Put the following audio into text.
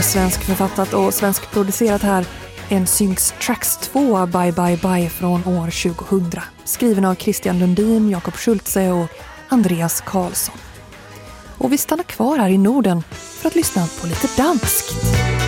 svenskförfattat och svenskproducerat här NSYNCs Tracks 2 Bye Bye Bye från år 2000. Skriven av Christian Lundin, Jakob Schultze och Andreas Karlsson. Och vi stannar kvar här i Norden för att lyssna på lite danskt.